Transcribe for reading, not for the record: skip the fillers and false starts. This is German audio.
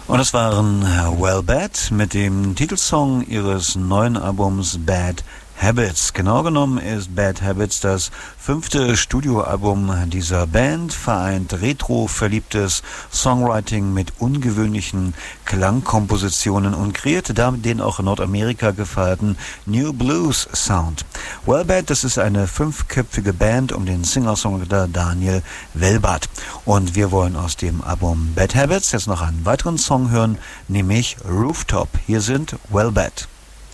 Und das waren Well Bad mit dem Titelsong ihres neuen Albums Bad Habits. Genau genommen ist Bad Habits das 5. Studioalbum dieser Band, vereint retro-verliebtes Songwriting mit ungewöhnlichen Klangkompositionen und kreierte damit den auch in Nordamerika gefeierten New Blues Sound. Well Bad, das ist eine 5-köpfige Band um den Singer-Songwriter Daniel Welbart. Und wir wollen aus dem Album Bad Habits jetzt noch einen weiteren Song hören, nämlich Rooftop. Hier sind Well Bad.